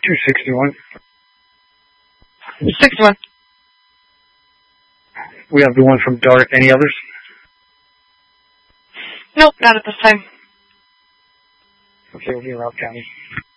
261. 61. We have the one from Dart. Any others? Nope, not at this time. Okay, we'll be in Route County.